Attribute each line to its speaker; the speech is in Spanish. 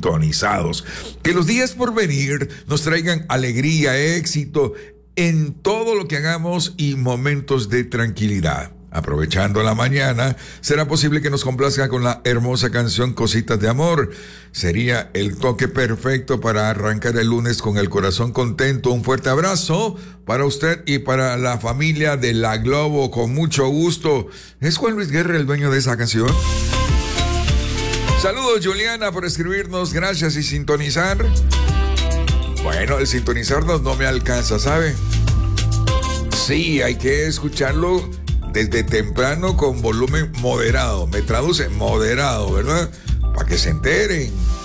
Speaker 1: sintonizados. Que los días por venir nos traigan alegría, éxito en todo lo que hagamos y momentos de tranquilidad. Aprovechando la mañana, será posible que nos complazca con la hermosa canción Cositas de Amor. Sería el toque perfecto para arrancar el lunes con el corazón contento. Un fuerte abrazo para usted y para la familia de La Globo, con mucho gusto. ¿Es Juan Luis Guerra el dueño de esa canción? Saludos, Juliana, por escribirnos. Gracias y sintonizar. Bueno, el sintonizarnos no me alcanza, ¿sabe? Sí, hay que escucharlo desde temprano con volumen moderado. Me traduce moderado, ¿verdad? Para que se enteren.